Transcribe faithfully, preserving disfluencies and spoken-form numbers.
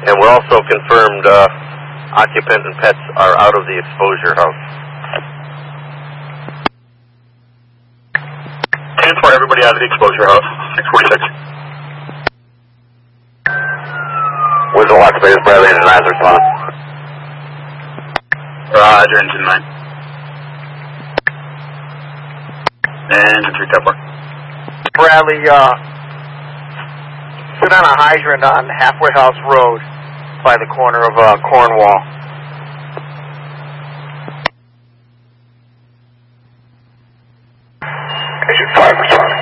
And we're also confirmed uh, occupants and pets are out of the exposure house. ten four, everybody out of the exposure house, six forty-six. Whistle Lock Space, Bradley, engine nine, respond. Roger, engine nine. Engine three, ten four. Bradley, uh, sit on a hydrant on Halfway House Road by the corner of uh, Cornwall. Engine five, respond.